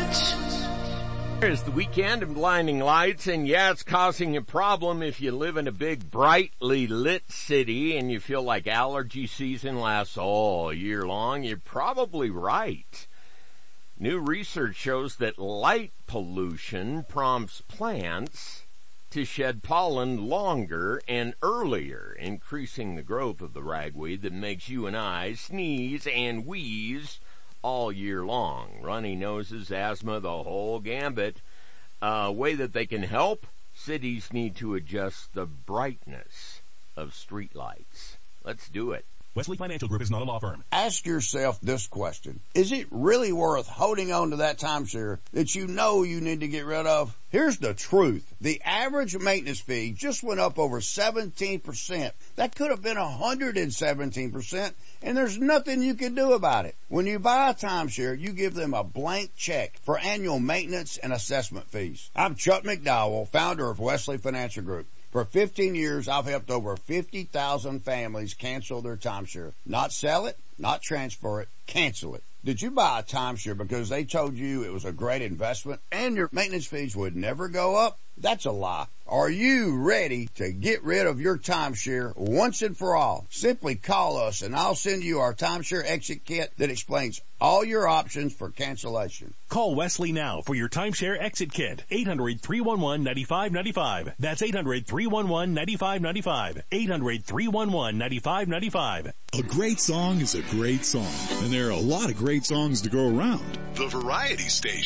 There's the weekend and blinding lights, and yeah, it's causing a problem if you live in a big, brightly lit city and you feel like allergy season lasts all year long. You're probably right. New research shows that light pollution prompts plants to shed pollen longer and earlier, increasing the growth of the ragweed that makes you and I sneeze and wheeze all year long. Runny noses, asthma, the whole gambit. Way that they can help, cities need to adjust the brightness of streetlights. Let's do it. Wesley Financial Group is not a law firm. Ask yourself this question. Is it really worth holding on to that timeshare that you know you need to get rid of? Here's the truth. The average maintenance fee just went up over 17%. That could have been 117%, and there's nothing you can do about it. When you buy a timeshare, you give them a blank check for annual maintenance and assessment fees. I'm Chuck McDowell, founder of Wesley Financial Group. For 15 years, I've helped over 50,000 families cancel their timeshare. Not sell it, not transfer it, cancel it. Did you buy a timeshare because they told you it was a great investment and your maintenance fees would never go up? That's a lie. Are you ready to get rid of your timeshare once and for all? Simply call us and I'll send you our timeshare exit kit that explains all your options for cancellation. Call Wesley now for your timeshare exit kit. 800-311-9595. That's 800-311-9595. 800-311-9595. A great song is a great song, and there are a lot of great songs to go around. The Variety Station.